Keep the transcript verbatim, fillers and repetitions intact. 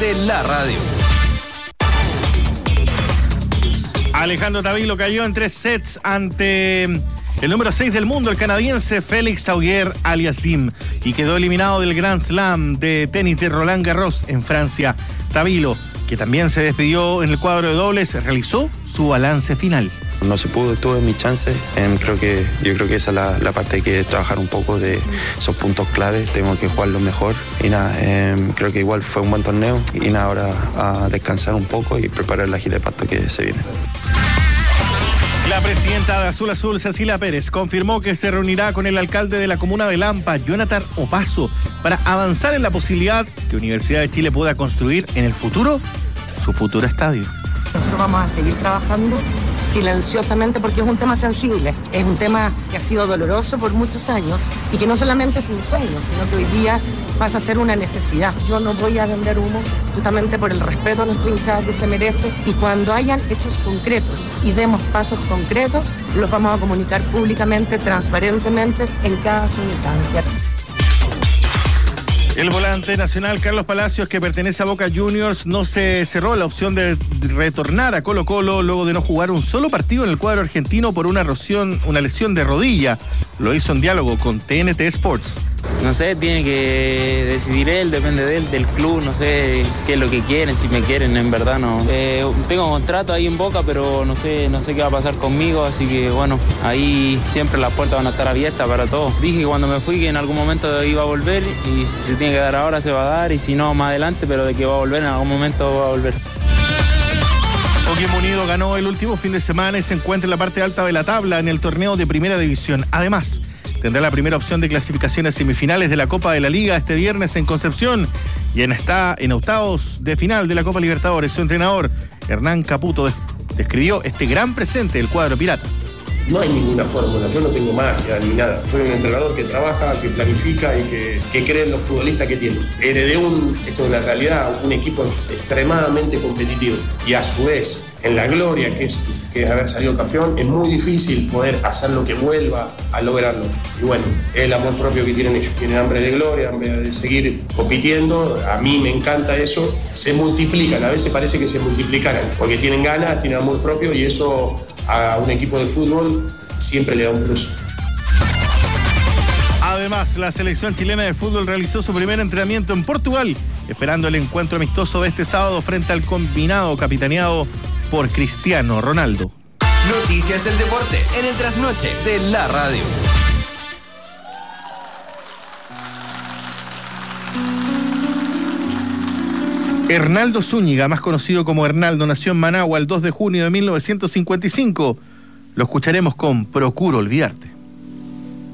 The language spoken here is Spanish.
de la radio. Alejandro Tavilo cayó en tres sets ante el número seis del mundo, el canadiense Félix Auger-Aliassime, y quedó eliminado del Grand Slam de tenis de Roland Garros en Francia. Tavilo, que también se despidió en el cuadro de dobles, realizó su balance final. No se pudo, tuve mi chance. Eh, creo que, yo creo que esa es la, la parte que hay que trabajar un poco de esos puntos claves. Tengo que jugarlo mejor. Y nada, eh, creo que igual fue un buen torneo. Y nada, ahora a descansar un poco y preparar la gira de pasto que se viene. La presidenta de Azul Azul, Cecilia Pérez, confirmó que se reunirá con el alcalde de la comuna de Lampa, Jonathan Opaso, para avanzar en la posibilidad que Universidad de Chile pueda construir en el futuro su futuro estadio. Nosotros vamos a seguir trabajando silenciosamente porque es un tema sensible, es un tema que ha sido doloroso por muchos años y que no solamente es un sueño, sino que hoy día pasa a ser una necesidad. Yo no voy a vender humo justamente por el respeto a nuestra hinchada que se merece, y cuando hayan hechos concretos y demos pasos concretos, los vamos a comunicar públicamente, transparentemente, en cada su instancia. El volante nacional Carlos Palacios, que pertenece a Boca Juniors, no se cerró la opción de retornar a Colo Colo luego de no jugar un solo partido en el cuadro argentino por una erosión, una lesión de rodilla. Lo hizo en diálogo con T N T Sports. No sé, tiene que decidir él, depende de él, del club, no sé qué es lo que quieren, si me quieren, en verdad no. Eh, tengo contrato ahí en Boca, pero no sé, no sé qué va a pasar conmigo, así que bueno, ahí siempre las puertas van a estar abiertas para todos. Dije que cuando me fui que en algún momento iba a volver, y si se tiene que dar ahora se va a dar, y si no más adelante, pero de que va a volver en algún momento va a volver. Coquimbo Unido ganó el último fin de semana y se encuentra en la parte alta de la tabla en el torneo de Primera División. Además, tendrá la primera opción de clasificación a semifinales de la Copa de la Liga este viernes en Concepción, y en está en octavos de final de la Copa Libertadores. Su entrenador, Hernán Caputo, describió este gran presente del cuadro pirata. No hay ninguna fórmula, yo no tengo magia ni nada. Soy un entrenador que trabaja, que planifica y que, que cree en los futbolistas que tiene. Heredé un, esto es la realidad, un equipo extremadamente competitivo. Y a su vez, en la gloria que es, que es haber salido campeón, es muy difícil poder hacer lo que vuelva a lograrlo. Y bueno, es el amor propio que tienen ellos. Tienen hambre de gloria, hambre de seguir compitiendo. A mí me encanta eso. Se multiplican, a veces parece que se multiplican, porque tienen ganas, tienen amor propio, y eso a un equipo de fútbol siempre le da un plus. Además, la selección chilena de fútbol realizó su primer entrenamiento en Portugal, esperando el encuentro amistoso de este sábado frente al combinado capitaneado por Cristiano Ronaldo. Noticias del deporte en el trasnoche de la radio. Hernaldo Zúñiga, más conocido como Hernaldo, nació en Managua el dos de junio de mil novecientos cincuenta y cinco. Lo escucharemos con Procuro Olvidarte.